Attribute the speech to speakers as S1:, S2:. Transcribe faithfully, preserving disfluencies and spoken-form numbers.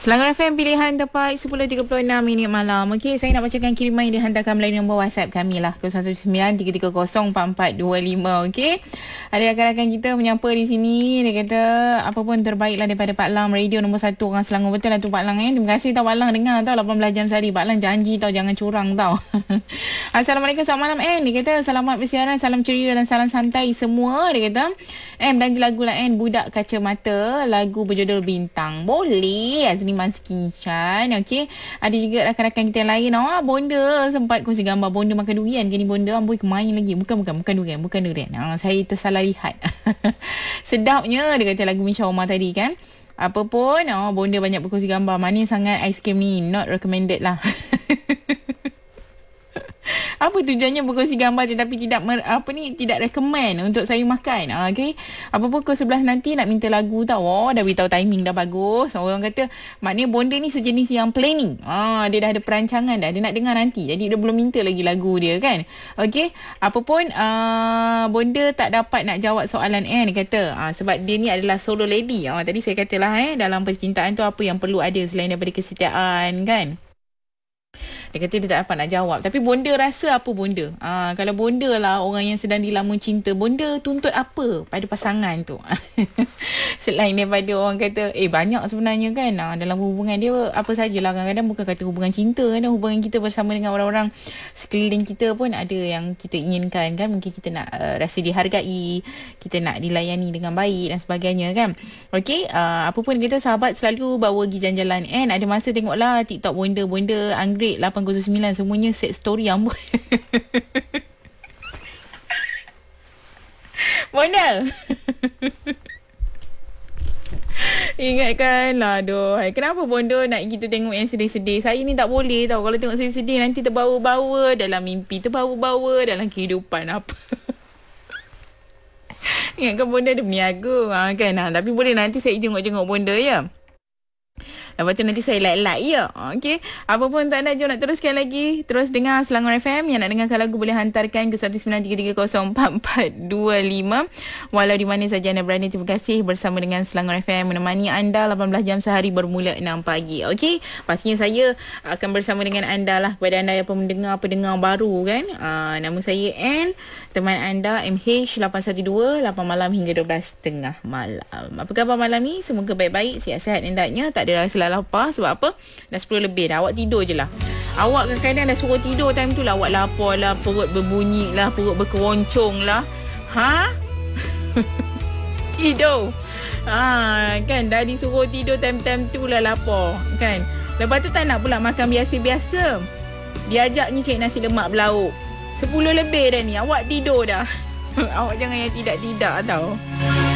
S1: Selangor F M pilihan tepat sepuluh tiga puluh enam minit malam. Okey, saya nak bacakan kiriman yang dihantarkan melalui nombor WhatsApp kami lah kosong satu sembilan tiga tiga kosong empat empat dua lima. Okey. Ada rakan-rakan kita menyapa di sini. Dia kata apa pun terbaiklah daripada Pak Lang, radio nombor satu orang Selangor. Betul lah tu Pak Lang eh. Terima kasih tau Pak Lang dengar tau lapan belas jam sehari. Pak Lang janji tau jangan curang tau. Assalamualaikum, selamat malam N. Dia kata selamat bersiaran, salam ceria dan salam santai semua. Dia kata N belanja lagu lah N, Budak Kacamata, lagu berjudul Bintang. Boleh Azliman Sekican. Okey, ada juga rakan-rakan kita yang lain. Oh, Bonda sempat kongsi gambar Bonda makan durian ke ni Bonda. Amboi kemain lagi. Bukan bukan bukan durian, bukan durian. Ah, saya tersalah lihat. Sedapnya dia kata lagu Misha Omar tadi kan. Apa pun, oh, Bonda banyak berkongsi gambar. Manis sangat aiskrim ni. Not recommended lah. Apa tujuannya berkongsi gambar je tapi tidak mer, apa ni tidak recommend untuk saya makan. Ah, okey. Apa pun pukul sebelas nanti nak minta lagu tau. Oh, dah beritahu timing dah bagus. Orang kata maknanya Bonda ni sejenis yang planning. Ah, dia dah ada perancangan dah. Dia nak dengar nanti. Jadi dia belum minta lagi lagu dia kan. Okey. Apa pun uh, Bonda tak dapat nak jawab soalan eh dia kata. Ah, sebab dia ni adalah solo lady. Ah, tadi saya katalah eh dalam percintaan tu apa yang perlu ada selain daripada kesetiaan kan. Dia kata dia tak dapat nak jawab. Tapi Bonda rasa apa Bonda? Ha, kalau Bonda lah orang yang sedang dilamun cinta, Bonda tuntut apa pada pasangan tu? Selain daripada orang kata, eh banyak sebenarnya kan. Ha, dalam hubungan dia apa sajalah. Kadang-kadang bukan kata hubungan cinta. Kadang hubungan kita bersama dengan orang-orang sekeliling kita pun ada yang kita inginkan kan. Mungkin kita nak uh, rasa dihargai. Kita nak dilayani dengan baik dan sebagainya kan. Okey, uh, apa pun kita sahabat selalu bawa pergi jalan-jalan. And ada masa tengoklah TikTok Bonda. Bonda Anggrek lapan kosong sembilan semuanya set story amboi. Bonda. Ingatkan lah aduh. Kenapa Bonda nak kita tengok yang sedih-sedih? Saya ni tak boleh tau. Kalau tengok sedih-sedih nanti terbawa-bawa dalam mimpi, terbawa-bawa dalam kehidupan apa. Ingatkan Bonda ada meniaga ha, kan ha. Tapi boleh nanti saya jenguk-jenguk Bonda ya. Lepas tu nanti saya like-like ya. Okey. Apa pun tak nak, jom nak teruskan lagi. Terus dengar Selangor F M. Yang nak dengarkan lagu boleh hantarkan ke satu sembilan tiga tiga kosong empat empat dua lima. Walau di mana saja anda berada, terima kasih bersama dengan Selangor F M menemani anda lapan belas jam sehari bermula enam pagi. Okey. Pastinya saya akan bersama dengan anda lah kepada anda yang pendengar-pendengar baru kan. Uh, nama saya N. Teman anda M H lapan satu dua lapan malam hingga dua belas tiga puluh malam. Apa khabar malam ni? Semoga baik-baik, sihat-sihat hendaknya. Tak ada rasa lapar. Sebab apa? Dah sepuluh lebih dah. Awak tidur je lah. Awak kadang-kadang dah suruh tidur time tu lah. Awak lapar lah. Perut berbunyi lah. Perut berkeroncong lah. Ha? Tidur. Ha, kan? Dah disuruh tidur time-time tu lah lapar. Kan? Lepas tu tak nak pula makan biasa-biasa. Diajaknya cik nasi lemak belauk. Sepuluh lebih dah ni. Awak tidur dah. Awak jangan yang tidak-tidak tau.